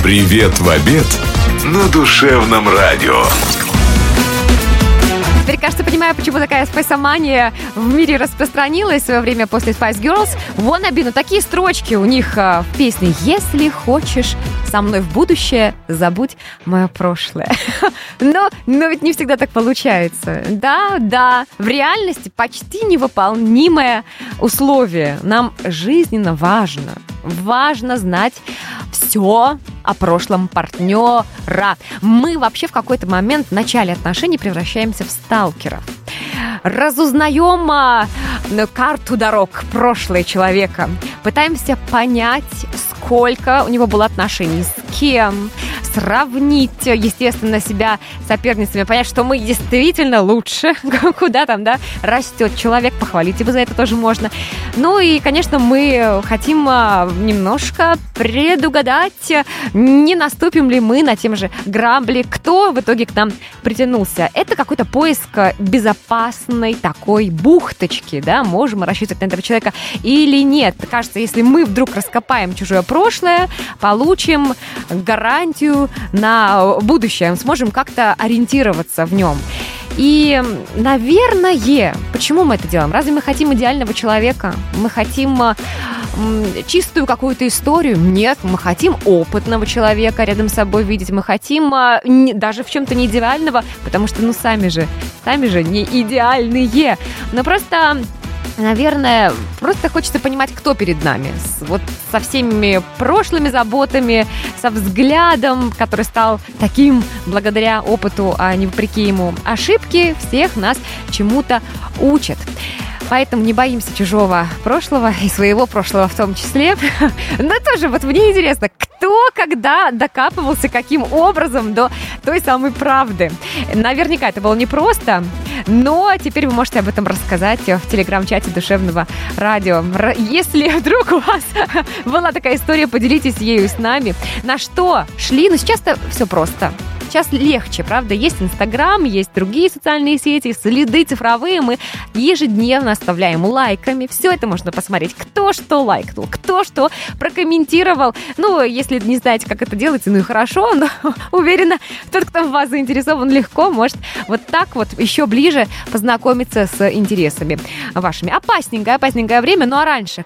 Привет в обед на душевном радио. Теперь, кажется, понимаю, почему такая спайсомания в мире распространилась в свое время после Spice Girls. Wannabe, ну такие строчки у них в песне. «Если хочешь со мной в будущее, забудь мое прошлое». Но ведь не всегда так получается. Да, в реальности почти невыполнимое условие. Нам жизненно важно знать все о прошлом партнера. Мы вообще в какой-то момент в начале отношений превращаемся в сталкеров. Разузнаем карту дорог прошлого человека. Пытаемся понять, сколько у него было отношений, с кем, сравнить, естественно, себя с соперницами, понять, что мы действительно лучше, куда там, да, растет человек, похвалить его за это тоже можно. Ну и, конечно, мы хотим немножко предугадать, не наступим ли мы на тем же грабли, кто в итоге к нам притянулся. Это какой-то поиск безопасной такой бухточки, да, можем мы рассчитывать на этого человека или нет. Кажется, если мы вдруг раскопаем чужое прошлое, получим гарантию на будущее, сможем как-то ориентироваться в нем. И, наверное, почему мы это делаем? Разве мы хотим идеального человека? Мы хотим чистую какую-то историю? Нет, мы хотим опытного человека рядом с собой видеть. Мы хотим даже в чем-то не идеального, потому что, сами же не идеальные. Но просто... Наверное, просто хочется понимать, кто перед нами. Вот со всеми прошлыми заботами, со взглядом, который стал таким благодаря опыту, а не вопреки ему. Ошибки всех нас чему-то учат. Поэтому не боимся чужого прошлого и своего прошлого в том числе. Но тоже вот мне интересно, кто когда докапывался каким образом до той самой правды. Наверняка это было непросто, но теперь вы можете об этом рассказать в телеграм-чате Душевного радио. Если вдруг у вас была такая история, поделитесь ею с нами. На что шли? Сейчас-то все просто. Сейчас легче, правда? Есть Инстаграм, есть другие социальные сети, следы цифровые мы ежедневно оставляем лайками. Все это можно посмотреть, кто что лайкнул, кто что прокомментировал. Если не знаете, как это делается, и хорошо, но уверена, тот, кто в вас заинтересован, легко может вот так вот еще ближе познакомиться с интересами вашими. Опасненькое время. А раньше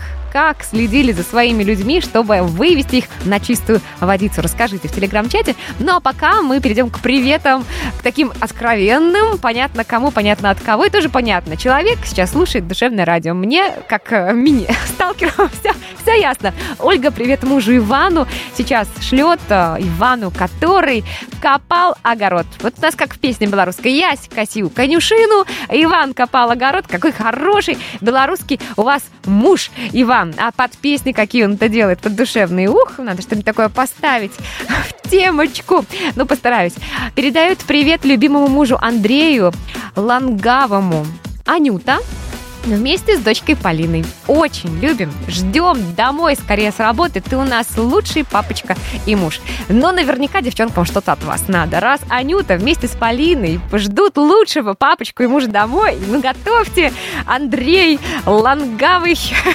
как следили за своими людьми, чтобы вывести их на чистую водицу? Расскажите в телеграм-чате. А пока мы перейдем к приветам, к таким откровенным, понятно кому, понятно от кого, и тоже понятно. Человек сейчас слушает Душевное радио. Мне, как мини-сталкеру, все ясно. Ольга, привет мужу Ивану. Сейчас шлет Ивану, который копал огород. Вот у нас как в песне белорусской. Ясь косил конюшину, Иван копал огород. Какой хороший белорусский у вас муж, Иван. А под песни какие он это делает, под душевные. Надо что-нибудь такое поставить в темочку. Постараюсь. Передает привет любимому мужу Андрею Лангавому. Анюта вместе с дочкой Полиной. Очень любим, ждем домой скорее с работы. Ты у нас лучший папочка и муж. Но наверняка девчонкам что-то от вас надо. Раз Анюта вместе с Полиной ждут лучшего папочку и мужа домой, готовьте, Андрей Лангавый.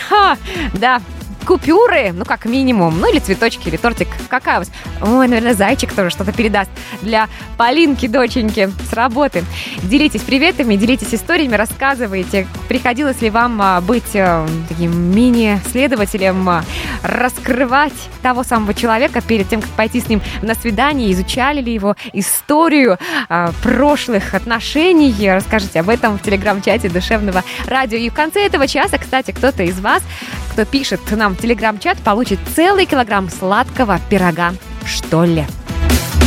Да, купюры, как минимум, или цветочки, или тортик. Какая у вас? Наверное, зайчик тоже что-то передаст для Полинки, доченьки, с работы. Делитесь приветами, делитесь историями, рассказывайте, приходилось ли вам быть таким мини-следователем, раскрывать того самого человека перед тем, как пойти с ним на свидание, изучали ли его историю прошлых отношений. Расскажите об этом в телеграм-чате Душевного радио. И в конце этого часа, кстати, кто-то из вас, кто пишет нам в телеграм-чат, получит целый килограмм сладкого пирога, что ли.